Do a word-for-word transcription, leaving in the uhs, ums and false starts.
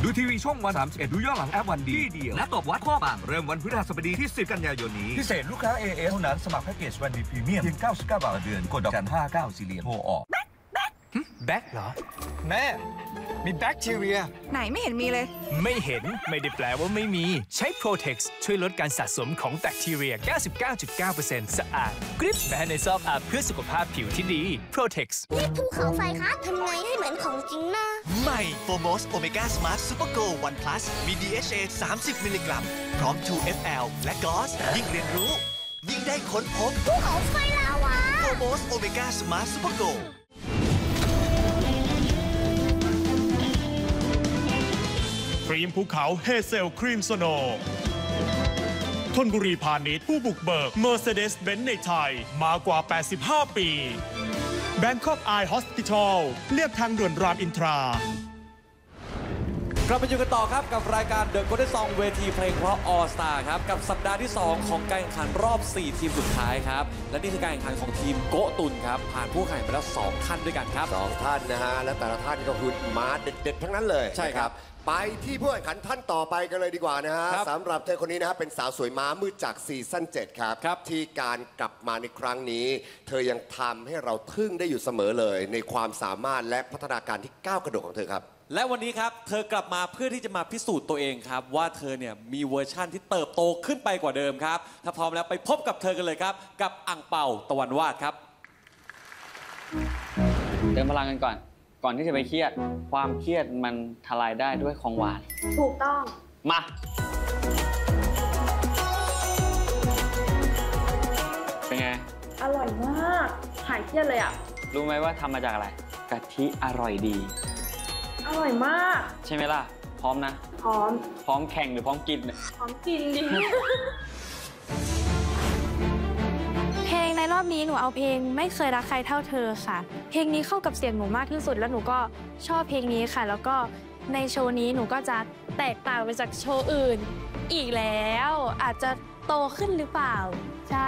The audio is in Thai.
ดูทีวีช่องวันสามสิบเอ็ดดูย้อนหลังแอปวันดีที่เดียวและตบวัดข้อปังเริ่มวันพฤหัสบดีที่สิบกันยายนนี้พิเศษลูกค้า เอ เอส เท่านั้นสมัครแพ็กเกจวันดีพรีเมียมเพียงเก้าสิบเก้าบาทต่อเดือนกดดอกจันห้าเก้าสี่เหรียญโทรออกแบ็คเหรอแม่มีแบคทีเรียไหนไม่เห็นมีเลยไม่เห็นไม่ได้แปลว่าไม่มีใช้ Protex ช่วยลดการสะสมของแบคทีเรีย เก้าสิบเก้าจุดเก้าเปอร์เซ็นต์ สะอาดกริบแม้ในซอกอัพเพื่อสุขภาพผิวที่ดี Protex นี่ภูเขาไฟคะทำไงให้เหมือนของจริงนะใหม่ Formos Omega Smart Super Go One Plus มี ดี เอช เอ สามสิบมิลลิกรัมพร้อม ทู เอฟ แอล และ จี โอ เอส ยิ่งเรียนรู้ยิ่งได้ค้นพบภูเขาไฟลาวา Formos Omega Smart Super Go ครีมภูเขาเฮเซลครีมสโนว์ธนบุรีพาณิชย์ผู้บุกเบิก Mercedes-Benz ในไทยมากว่าแปดสิบห้าปี Bangkok Eye Hospital เรียบทางด่วนรามอินทรากลับมาอยู่กันต่อครับกับรายการ The Golden Song เวทีเพลงเพราะ All Star ครับกับสัปดาห์ที่สองของการแข่งขันรอบสี่ทีมสุดท้ายครับและนี่คือการแข่งขันของทีมโกตุนครับผ่านผู้แข่งไปแล้วสองท่านด้วยกันครับสองท่านนะฮะและแต่ละท่านก็คือมาเด็ดๆทั้งนั้นเลยใช่ครับไปที่ผู้แข่งขันท่านต่อไปกันเลยดีกว่านะฮะสำหรับเธอคนนี้นะฮะเป็นสาวสวยม้ามืดจากซีซั่นเจ็ดครับรบที่การกลับมาในครั้งนี้เธอยังทำให้เราทึ่งได้อยู่เสมอเลยในความสามารถและพัฒนาการที่ก้าวกระโดดของเธอครับและวันนี้ครับเธอกลับมาเพื่อที่จะมาพิสูจน์ตัวเองครับว่าเธอเนี่ยมีเวอร์ชั่นที่เติบโตขึ้นไปกว่าเดิมครับถ้าพร้อมแล้วไปพบกับเธอกันเลยครับกับอั่งเปาตะวันวาดครับเติมพลังกันก่อนก่อนที่จะไปเครียดความเครียดมันทลายได้ด้วยของหวานถูกต้องมาเป็นไงอร่อยมากหายเครียดเลยอ่ะรู้ไหมว่าทำมาจากอะไรกะทิอร่อยดีอร่อยมากใช่ไหมล่ะพร้อมนะพร้อมพร้อมแข่งหรือพร้อมกินเนี่ยพร้อมกินดิเพลงในรอบนี้หนูเอาเพลงไม่เคยรักใครเท่าเธอค่ะเพลงนี้เข้ากับเสียงหนูมากที่สุดแล้วหนูก็ชอบเพลงนี้ค่ะแล้วก็ในโชว์นี้หนูก็จะแตกต่างไปจากโชว์อื่นอีกแล้วอาจจะโตขึ้นหรือเปล่าใช่